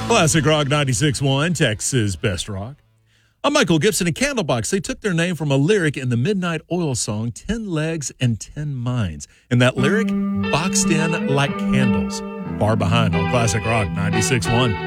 Classic Rock 96.1, Texas Best Rock. I'm Michael Gibson and Candlebox. They took their name from a lyric in the Midnight Oil song, 10 Legs and 10 Minds. And that lyric, boxed in like candles. Far behind on Classic Rock 96.1.